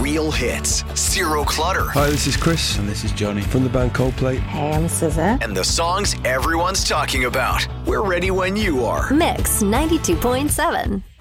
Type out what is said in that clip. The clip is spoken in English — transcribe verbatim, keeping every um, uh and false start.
real hits, zero clutter, Hi, this is Chris And this is Johnny. from the band Coldplay. Hey, I'm S Z A. and the songs everyone's talking about. We're ready when you are. Mix ninety-two point seven.